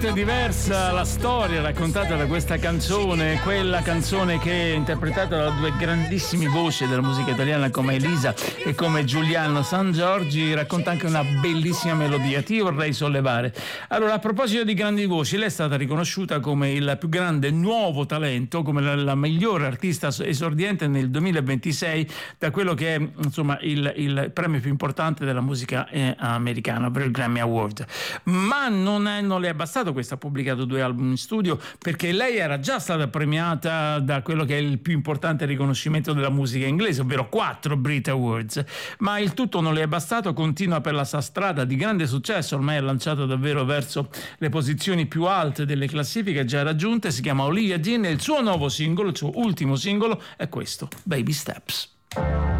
Molto diversa la storia raccontata da questa canzone, quella canzone che è interpretata da due grandissime voci della musica italiana come Elisa e come Giuliano San Giorgi, racconta anche una bellissima melodia. Ti vorrei sollevare. Allora, a proposito di grandi voci, lei è stata riconosciuta come il più grande nuovo talento, come la migliore artista esordiente nel 2026 da quello che è insomma il premio più importante della musica americana, ovvero il Grammy Award. Ma non le è bastato questo, ha pubblicato 2 album in studio, perché lei era già stata premiata da quello che è il più importante riconoscimento della musica inglese, ovvero 4 Brit Awards. Ma il tutto non le è bastato, continua per la sua strada di grande successo, ormai è lanciata davvero verso le posizioni più alte delle classifiche già raggiunte. Si chiama Olivia Dean e il suo nuovo singolo, il suo ultimo singolo è questo, Baby Steps.